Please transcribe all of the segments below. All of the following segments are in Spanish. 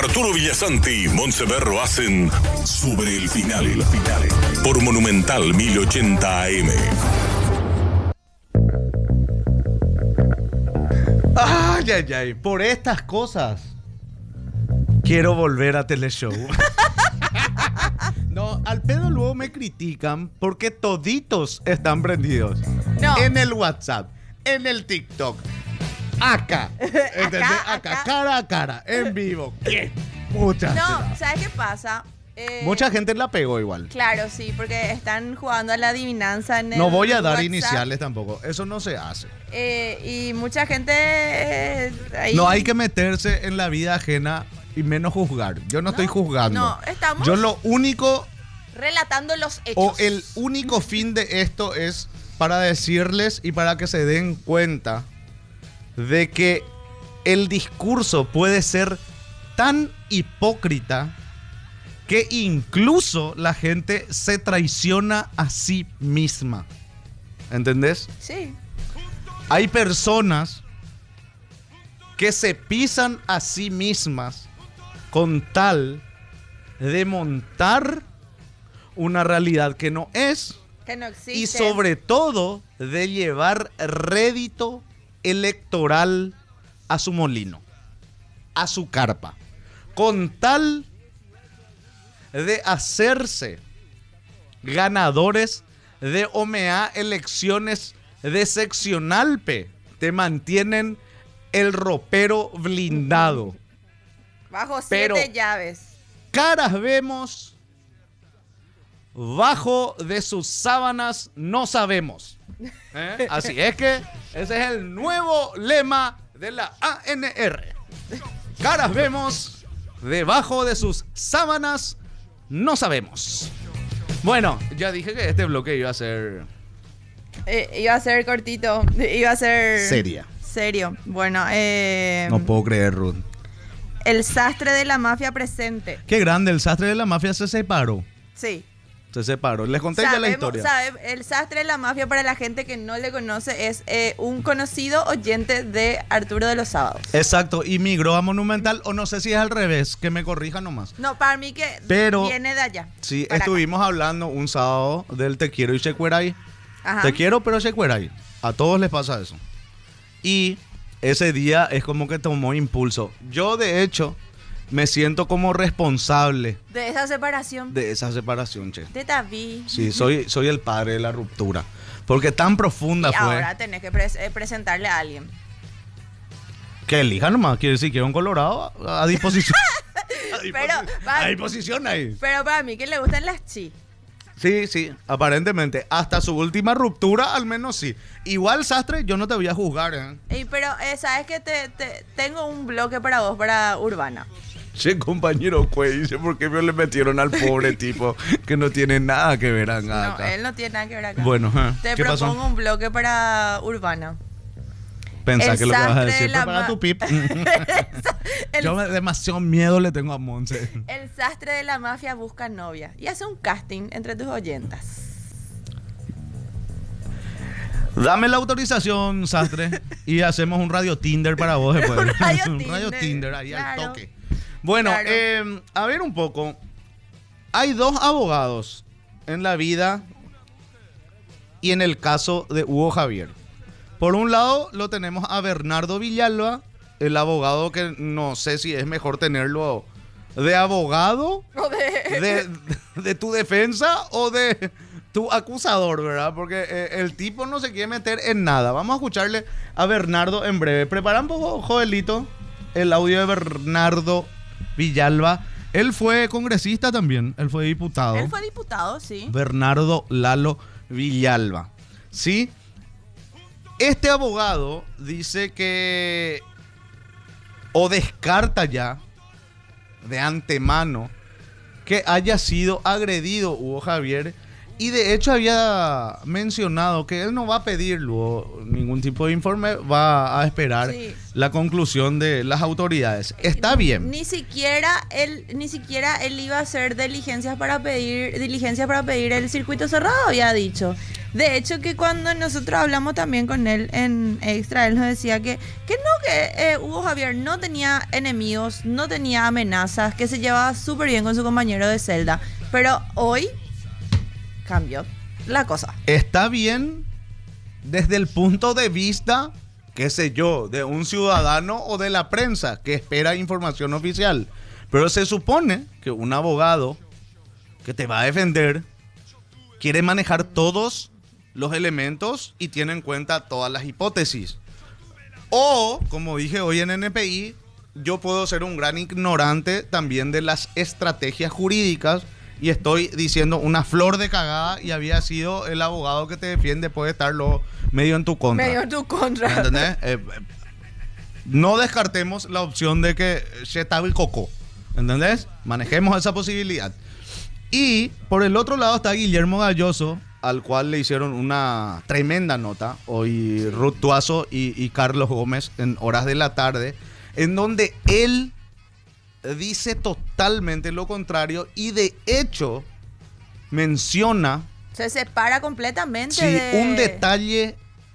Arturo Villasanti y Montseverro hacen Sobre el Final. Por Monumental 1080 AM. Ay, ay, ay. Por estas cosas quiero volver a Teleshow. No, al pedo luego me critican porque toditos están prendidos. No. En el WhatsApp, en el TikTok. Acá. ¿Entendés? Acá, cara a cara, en vivo. ¿Qué? Mucha No, gente. ¿sabes qué pasa? Mucha gente la pegó igual. Claro, sí, porque están jugando a la adivinanza en el No voy a dar WhatsApp. iniciales tampoco. Eso no se hace. Y mucha gente ahí... No hay que meterse en la vida ajena y menos juzgar. Yo no estoy juzgando. No, estamos Yo lo único relatando los hechos. o el único fin de esto es para decirles y para que se den cuenta de que el discurso puede ser tan hipócrita que incluso la gente se traiciona a sí misma. ¿Entendés? Sí. Hay personas que se pisan a sí mismas con tal de montar una realidad que no es Que no existe. y sobre todo de llevar rédito electoral a su molino, a su carpa, con tal de hacerse ganadores de OMEA elecciones de seccional, pe. Te mantienen el ropero blindado. Bajo Pero- 7 llaves. Caras vemos, bajo de sus sábanas no sabemos. Así es que ese es el nuevo lema de la ANR. Caras vemos, debajo de sus sábanas no sabemos. Bueno, ya dije que este bloque iba a ser Iba a ser cortito. Iba a ser... seria. Serio. Bueno, No puedo creer, Ruth. el sastre de la mafia presente. Qué grande, el sastre de la mafia se separó. Sí. Se separó. Les conté ya la historia. El sastre de la mafia, para la gente que no le conoce, es un conocido oyente de Arturo de los Sábados. Exacto, y migró a Monumental, o no sé si es al revés, que me corrija nomás. No, para mí que Pero- viene de allá. Sí, para acá. estuvimos hablando un sábado del Te Quiero y Checueray. Ajá. Te quiero, pero Checueray. A todos les pasa eso. Y ese día es como que tomó impulso. Yo, de hecho, me siento como responsable De esa separación. de esa separación, che. De David. Sí, soy el padre de la ruptura. Porque tan profunda Y fue ahora tenés que presentarle a alguien. que elija nomás. Quiere decir, quiero un colorado a disposición. A disposición ahí. Pero para mí que le gustan las chi. Sí, sí, aparentemente. Hasta su última ruptura, al menos sí. Igual, Sastre, yo no te voy a juzgar, ¿eh? Pero, ¿sabes que tengo un bloque para vos, para Urbana? Che, compañero, dice, ¿por qué me le metieron al pobre tipo que no tiene nada que ver acá? No, él no tiene nada que ver acá. Bueno, Te ¿qué pasó? propongo un bloque para Urbana. Pensá el que lo que vas a sastre decir de la para ma- tu pip. el, Yo demasiado miedo le tengo a Monse. el sastre de la mafia busca novia y hace un casting entre tus oyentas. Dame la autorización, Sastre, y hacemos un radio Tinder para vos después. Un radio Un Tinder, radio Tinder ahí claro. al toque. Bueno, Claro. a ver un poco. Hay dos abogados en la vida y en el caso de Hugo Javier. Por un lado lo tenemos a Bernardo Villalba, el abogado que no sé si es mejor tenerlo de abogado O de- de tu defensa o de tu acusador, ¿verdad? Porque el tipo no se quiere meter en nada. Vamos a escucharle a Bernardo en breve. Prepara un poco, Joelito, el audio de Bernardo Villalba. Él fue congresista también, él fue diputado. Él fue diputado, sí. Bernardo Lalo Villalba. ¿Sí? Este abogado dice que o descarta ya de antemano que haya sido agredido Hugo Javier Y de hecho había mencionado que él no va a pedir luego ningún tipo de informe, va a esperar Sí. la conclusión de las autoridades. Está bien. Ni siquiera él iba a hacer diligencias para pedir el circuito cerrado, había dicho. De hecho, que cuando nosotros hablamos también con él en Extra, él nos decía que Hugo Javier no tenía enemigos, no tenía amenazas, que se llevaba súper bien con su compañero de celda. Pero hoy cambió la cosa. Está bien desde el punto de vista, qué sé yo, de un ciudadano o de la prensa que espera información oficial. Pero se supone que un abogado que te va a defender quiere manejar todos los elementos y tiene en cuenta todas las hipótesis. O, como dije hoy en NPI, yo puedo ser un gran ignorante también de las estrategias jurídicas y estoy diciendo una flor de cagada y había sido el abogado que te defiende, puede estarlo medio en tu contra. Medio en tu contra. ¿Entendés? No descartemos la opción de que se estaba el coco. ¿Entendés? Manejemos esa posibilidad. Y por el otro lado está Guillermo Galloso, al cual le hicieron una tremenda nota hoy Ruth Tuazo y Carlos Gómez en horas de la tarde, en donde él dice totalmente lo contrario y de hecho menciona Se separa completamente un detalle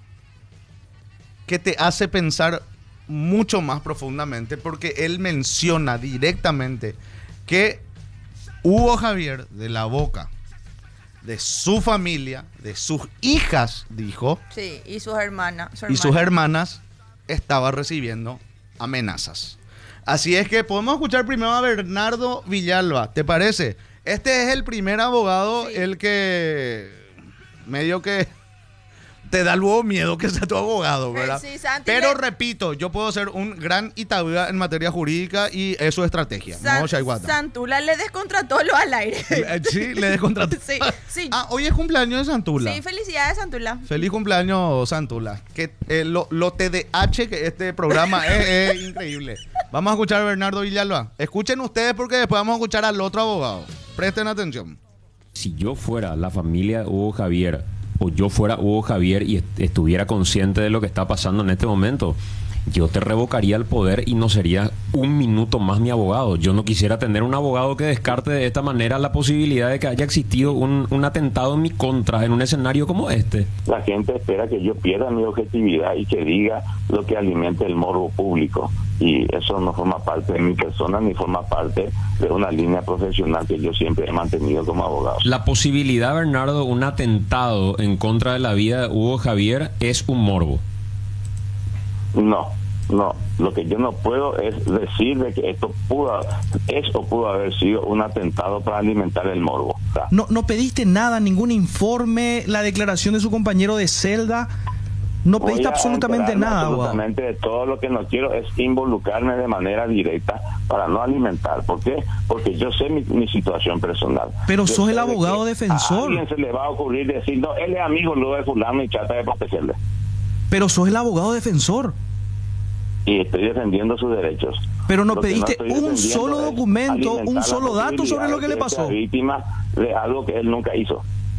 que te hace pensar mucho más profundamente, porque él menciona directamente que Hugo Javier, de la boca de su familia, de sus hijas, dijo, Sí, y sus hermanas. y sus hermanas, estaba recibiendo amenazas. Así es que podemos escuchar primero a Bernardo Villalba, ¿te parece? Este es el primer abogado, Sí. el que medio que te da luego miedo que sea tu abogado, ¿verdad? Sí, Santi, Pero repito, yo puedo ser un gran Itaúda en materia jurídica y eso es estrategia. No, Chaiguata. Santula le descontrató lo al aire. Sí, le descontrató. Sí, sí. Ah, hoy es cumpleaños de Santula. Sí, felicidades, Santula. Feliz cumpleaños, Santula. Que lo TDH que este programa es increíble. Vamos a escuchar a Bernardo Villalba. Escuchen ustedes porque después vamos a escuchar al otro abogado. Presten atención. Si yo fuera la familia de Hugo Javier o yo fuera Hugo Javier y estuviera consciente de lo que está pasando en este momento, yo te revocaría el poder y no sería un minuto más mi abogado. Yo no quisiera tener un abogado que descarte de esta manera la posibilidad de que haya existido un atentado en mi contra en un escenario como este. La gente espera que yo pierda mi objetividad y que diga lo que alimente el morbo público. Y eso no forma parte de mi persona ni forma parte de una línea profesional que yo siempre he mantenido como abogado. La posibilidad, Bernardo, un atentado en contra de la vida de Hugo Javier es un morbo. No. Lo que yo no puedo es decir de que esto pudo haber sido un atentado para alimentar el morbo. No pediste nada, ningún informe, la declaración de su compañero de celda. No pediste absolutamente nada, abogado. Absolutamente de todo. Lo que no quiero es involucrarme de manera directa para no alimentar. ¿Por qué? Porque yo sé mi situación personal. Pero yo sos el sé abogado que defensor. A alguien se le va a ocurrir decir, no, él es amigo luego de fulano y trata de protegerle. Pero sos el abogado defensor. Y estoy defendiendo sus derechos. Pero no Lo que pediste estoy un defendiendo solo es documento, alimentar un la solo dato sobre lo que le posibilidad de pasó. sea víctima de algo que él nunca hizo.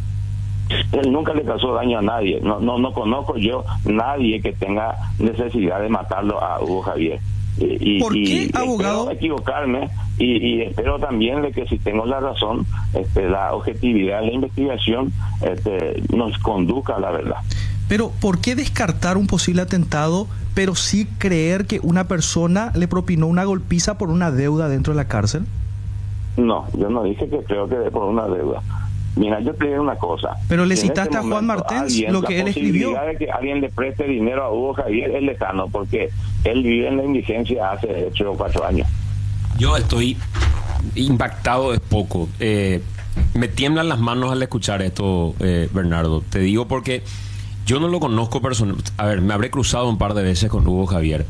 Él nunca le causó daño a nadie. No conozco yo nadie que tenga necesidad de matarlo a Hugo Javier. ¿Por qué, abogado? Espero equivocarme y espero también de que si tengo la razón, la objetividad de la investigación nos conduzca a la verdad. Pero ¿por qué descartar un posible atentado, pero sí creer que una persona le propinó una golpiza por una deuda dentro de la cárcel? No, yo no dije que creo que por una deuda. Mira, yo te digo una cosa. Pero le Si en citaste a Juan Martens lo que él escribió. La posibilidad de que alguien le preste dinero a Hugo Javier es lejano, porque él vive en la indigencia hace 8 o 4 años. Yo estoy impactado, es poco. Me tiemblan las manos al escuchar esto, Bernardo. Te digo porque yo no lo conozco personalmente. A ver, me habré cruzado un par de veces con Hugo Javier.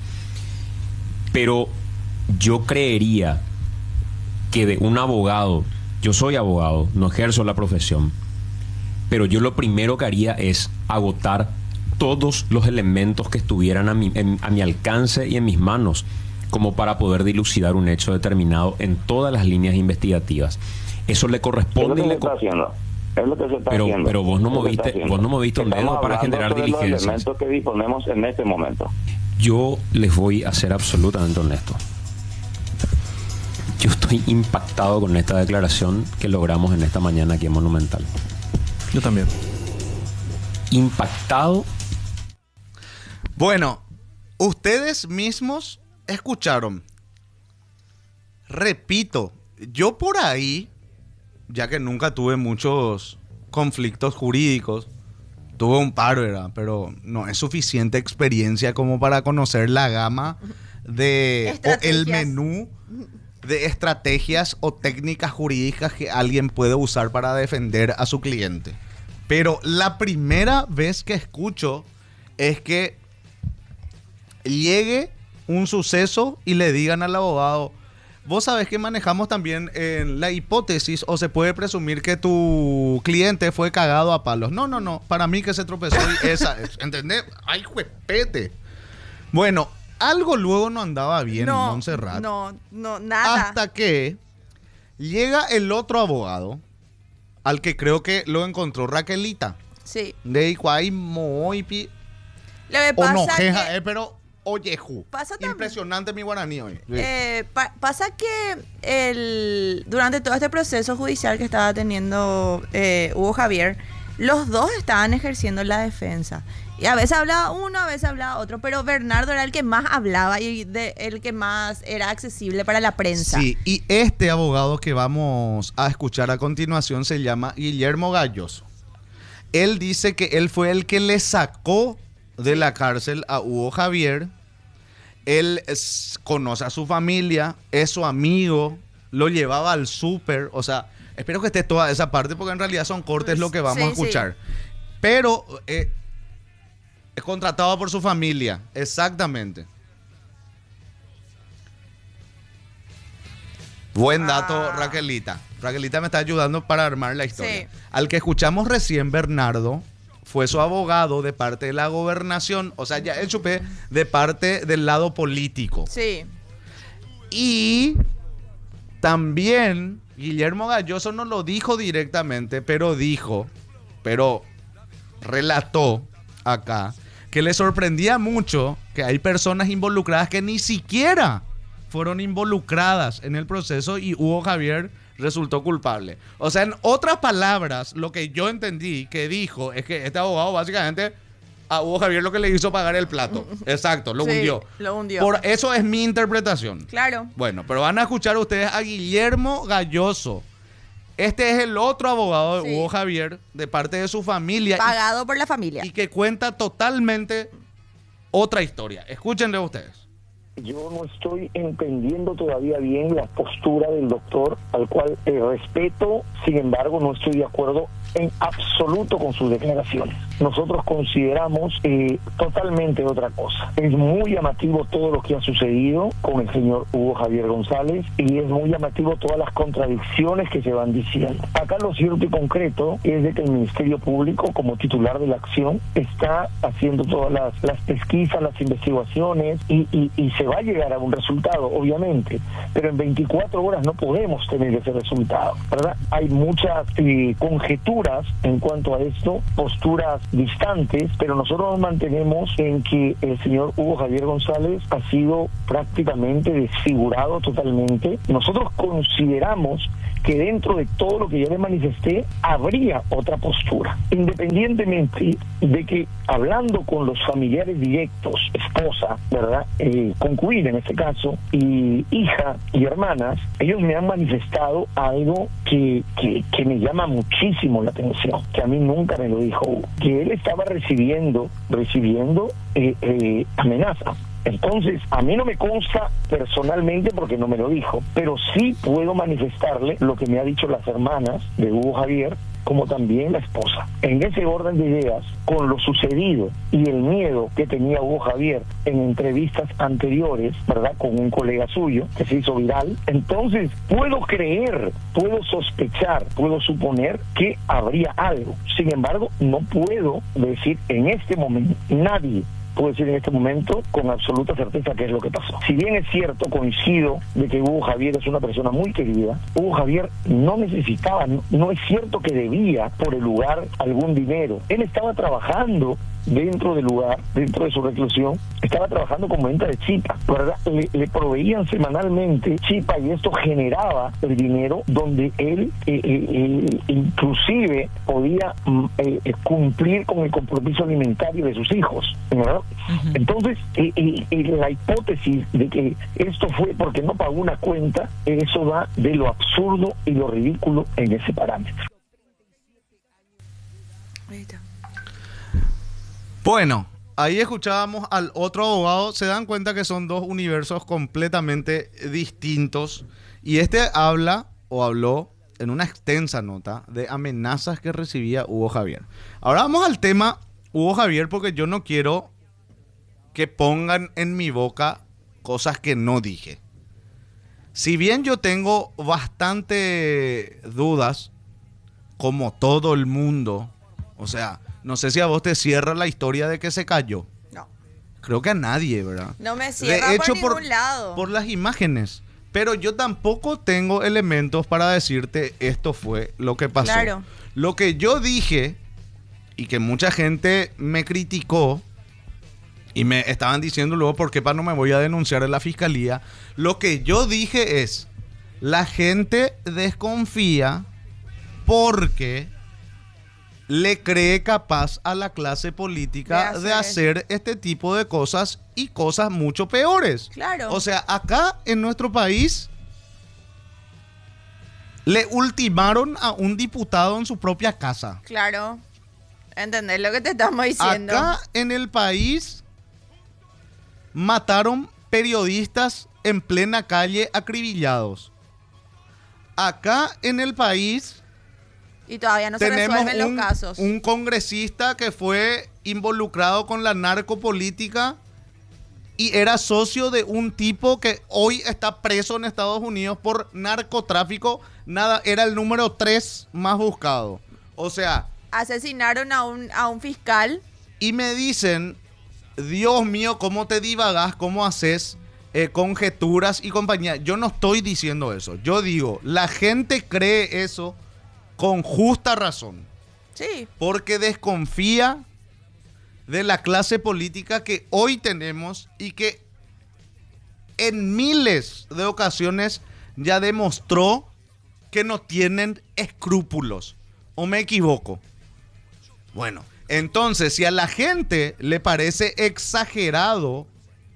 Pero yo creería que de un abogado, yo soy abogado, no ejerzo la profesión, pero yo lo primero que haría es agotar todos los elementos que estuvieran a mi alcance y en mis manos, como para poder dilucidar un hecho determinado en todas las líneas investigativas. Eso le corresponde. ¿Qué es lo que está haciendo? Es lo que se está Pero haciendo. vos no Es lo que se está moviste, haciendo. vos no moviste un Estamos dedo para hablando generar sobre los diligencias. elementos que disponemos en este momento. Yo les voy a ser absolutamente honesto. Yo estoy impactado con esta declaración que logramos en esta mañana aquí en Monumental. Yo también. Impactado. Bueno, ustedes mismos escucharon. Repito, yo por ahí, ya que nunca tuve muchos conflictos jurídicos, tuve un par, ¿verdad? Pero no es suficiente experiencia como para conocer la gama de o el menú de estrategias o técnicas jurídicas que alguien puede usar para defender a su cliente. Pero la primera vez que escucho es que llegue un suceso y le digan al abogado: vos sabés que manejamos también la hipótesis o se puede presumir que tu cliente fue cagado a palos. No, para mí que se tropezó y esa es, ¿entendés? ¡Ay, juepete! Bueno, algo luego no andaba bien en Montserrat. No, nada. Hasta que llega el otro abogado, al que creo que lo encontró Raquelita. Sí. De Iguay Moipi. Lo que O pasa no, jeja, que pero oyeju. Pasa también- Impresionante mi guaraní hoy. Sí. pasa que durante todo este proceso judicial que estaba teniendo Hugo Javier, los dos estaban ejerciendo la defensa. Y a veces hablaba uno, a veces hablaba otro, pero Bernardo era el que más hablaba y el que más era accesible para la prensa. Sí, y este abogado que vamos a escuchar a continuación se llama Guillermo Galloso. Él dice que él fue el que le sacó de la cárcel a Hugo Javier. Él conoce a su familia, es su amigo, lo llevaba al súper. O sea, espero que esté toda esa parte porque en realidad son cortes lo que vamos a escuchar. Pero es contratado por su familia, exactamente. Buen dato, Raquelita. Raquelita me está ayudando para armar la historia. Sí. Al que escuchamos recién, Bernardo, fue su abogado de parte de la gobernación, o sea, ya el chupé de parte del lado político. Sí. Y también Guillermo Galloso no lo dijo directamente, pero relató acá que le sorprendía mucho que hay personas involucradas que ni siquiera fueron involucradas en el proceso y Hugo Javier resultó culpable. O sea, en otras palabras, lo que yo entendí que dijo es que este abogado básicamente a Hugo Javier lo que le hizo pagar el plato. Exacto, lo Sí, hundió. lo hundió. Por eso es mi interpretación. Claro. Bueno, pero van a escuchar ustedes a Guillermo Galloso. Este es el otro abogado de Sí. Hugo Javier, de parte de su familia, Pagado por la familia. y que cuenta totalmente otra historia. Escúchenle ustedes. Yo no estoy entendiendo todavía bien la postura del doctor, al cual respeto, sin embargo no estoy de acuerdo en absoluto con sus declaraciones. Nosotros consideramos totalmente otra cosa. Es muy llamativo todo lo que ha sucedido con el señor Hugo Javier González y es muy llamativo todas las contradicciones que se van diciendo. Acá lo cierto y concreto es de que el Ministerio Público, como titular de la acción, está haciendo todas las pesquisas, las investigaciones y se va a llegar a un resultado, obviamente, pero en 24 horas no podemos tener ese resultado, ¿verdad? Hay muchas conjeturas en cuanto a esto, posturas distantes, pero nosotros nos mantenemos en que el señor Hugo Javier González ha sido prácticamente desfigurado totalmente. Nosotros consideramos que dentro de todo lo que yo le manifesté habría otra postura, independientemente de que hablando con los familiares directos, esposa, ¿verdad? Concubina en este caso, y hija y hermanas, ellos me han manifestado algo que me llama muchísimo la atención, que a mí nunca me lo dijo, que él estaba recibiendo amenazas. Entonces, a mí no me consta personalmente porque no me lo dijo, pero sí puedo manifestarle lo que me ha dicho las hermanas de Hugo Javier, como también la esposa. En ese orden de ideas, con lo sucedido y el miedo que tenía Hugo Javier en entrevistas anteriores, ¿verdad?, con un colega suyo que se hizo viral, entonces puedo creer, puedo sospechar, puedo suponer que habría algo. Sin embargo, no puedo decir en este momento, nadie puedo decir en este momento con absoluta certeza qué es lo que pasó. Si bien es cierto, coincido de que Hugo Javier es una persona muy querida, Hugo Javier no necesitaba, no es cierto que debía por el lugar algún dinero. Él estaba trabajando dentro del lugar, dentro de su reclusión, estaba trabajando como venta de chipa, ¿verdad? Le proveían semanalmente chipa y esto generaba el dinero donde él inclusive podía cumplir con el compromiso alimentario de sus hijos, ¿verdad? Entonces, la hipótesis de que esto fue porque no pagó una cuenta, eso va de lo absurdo y lo ridículo en ese parámetro. Ahí está. Bueno, ahí escuchábamos al otro abogado. Se dan cuenta que son dos universos completamente distintos. Y este habló en una extensa nota de amenazas que recibía Hugo Javier. Ahora vamos al tema Hugo Javier, porque yo no quiero que pongan en mi boca cosas que no dije. Si bien yo tengo bastante dudas, como todo el mundo, o sea, no sé si a vos te cierra la historia de que se cayó. No. Creo que a nadie, ¿verdad? No me cierra de hecho, por ningún lado. Por las imágenes. Pero yo tampoco tengo elementos para decirte esto fue lo que pasó. Claro. Lo que yo dije, y que mucha gente me criticó, y me estaban diciendo luego por qué no me voy a denunciar en la fiscalía, lo que yo dije es, la gente desconfía porque le cree capaz a la clase política de hacer este tipo de cosas y cosas mucho peores. Claro. O sea, acá en nuestro país le ultimaron a un diputado en su propia casa. Claro. ¿Entendés lo que te estamos diciendo? Acá en el país mataron periodistas en plena calle acribillados. Acá en el país y todavía no se tenemos resuelven los casos. Un congresista que fue involucrado con la narcopolítica y era socio de un tipo que hoy está preso en Estados Unidos por narcotráfico. Nada, era el número 3 más buscado. O sea, asesinaron a un fiscal. Y me dicen, Dios mío, cómo te divagás, cómo haces conjeturas y compañía. Yo no estoy diciendo eso. Yo digo, la gente cree eso con justa razón. Sí. Porque desconfía de la clase política que hoy tenemos y que en miles de ocasiones ya demostró que no tienen escrúpulos. ¿O me equivoco? Bueno, entonces si a la gente le parece exagerado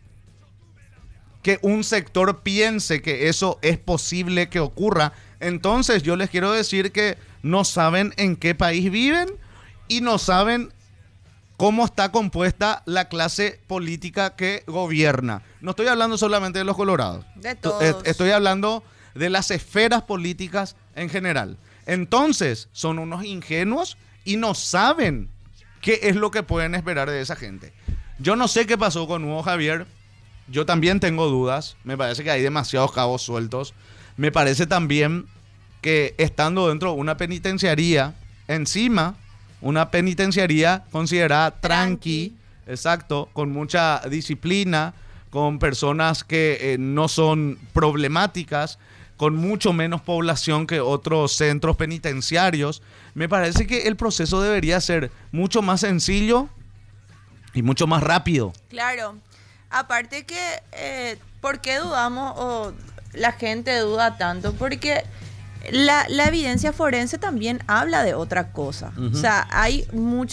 que un sector piense que eso es posible que ocurra, entonces yo les quiero decir que no saben en qué país viven y no saben cómo está compuesta la clase política que gobierna. No estoy hablando solamente de los colorados. De todos. Estoy hablando de las esferas políticas en general. Entonces, son unos ingenuos y no saben qué es lo que pueden esperar de esa gente. Yo no sé qué pasó con Hugo Javier. Yo también tengo dudas. Me parece que hay demasiados cabos sueltos. Me parece también que estando dentro de una penitenciaría, encima, una penitenciaría considerada tranqui, exacto, con mucha disciplina, con personas que no son problemáticas, con mucho menos población que otros centros penitenciarios, me parece que el proceso debería ser mucho más sencillo y mucho más rápido. Claro. Aparte que, ¿por qué dudamos o la gente duda tanto? Porque la evidencia forense también habla de otra cosa. O sea, hay mucho